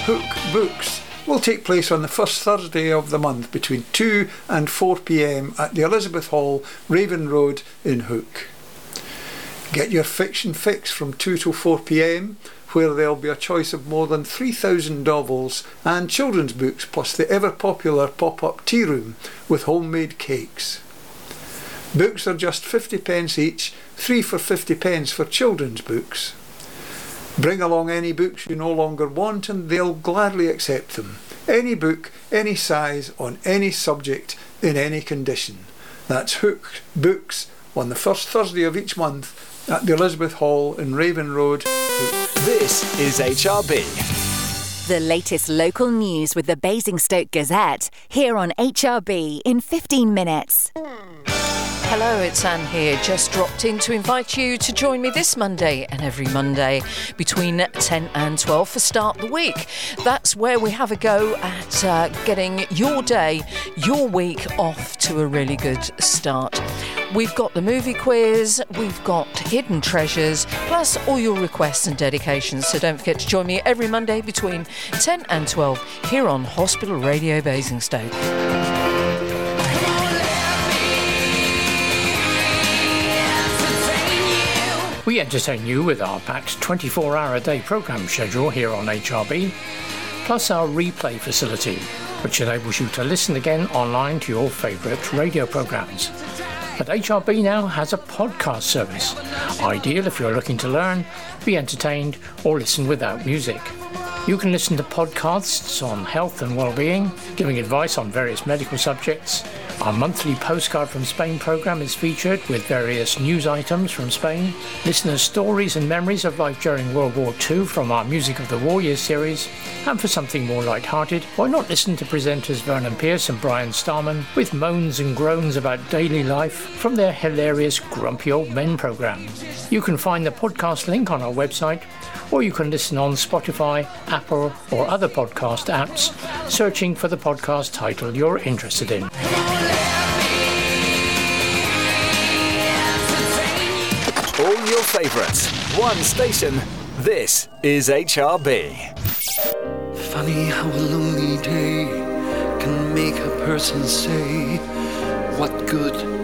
Hook Books will take place on the first Thursday of the month between 2 and 4 p.m. at the Elizabeth Hall, Raven Road in Hook. Get your fiction fix from 2 till 4 p.m, where there'll be a choice of more than 3,000 novels and children's books, plus the ever-popular pop-up tea room with homemade cakes. Books are just 50p each, 3 for 50p for children's books. Bring along any books you no longer want and they'll gladly accept them. Any book, any size, on any subject, in any condition. That's Hook Books on the first Thursday of each month at the Elizabeth Hall in Raven Road, Hook. This is HRB. The latest local news with the Basingstoke Gazette, here on HRB in 15 minutes. Hello, it's Anne here. Just dropped in to invite you to join me this Monday and every Monday between 10 and 12 for Start the Week. That's where we have a go at getting your day, your week off to a really good start. We've got the movie quiz, we've got hidden treasures, plus all your requests and dedications. So don't forget to join me every Monday between 10 and 12 here on Hospital Radio Basingstoke. We entertain you with our packed 24-hour-a-day programme schedule here on HRB, plus our replay facility, which enables you to listen again online to your favourite radio programmes. But HRB now has a podcast service, ideal if you're looking to learn, be entertained, or listen without music. You can listen to podcasts on health and well-being, giving advice on various medical subjects. Our monthly Postcard from Spain programme is featured with various news items from Spain. Listeners' stories and memories of life during World War II from our Music of the War Years series. And for something more light-hearted, why not listen to presenters Vernon Pierce and Brian Starman with moans and groans about daily life from their hilarious Grumpy Old Men programme. You can find the podcast link on our website, or you can listen on Spotify, Apple, or other podcast apps, searching for the podcast title you're interested in. All your favourites, one station. This is HRB. Funny how a lonely day can make a person say, what good